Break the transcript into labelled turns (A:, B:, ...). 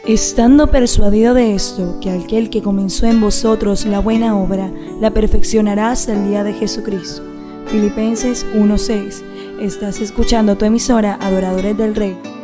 A: estando persuadido de esto, que aquel que comenzó en vosotros la buena obra, la perfeccionará hasta el día de Jesucristo. Filipenses 1:6. Estás escuchando tu emisora Adoradores del Rey.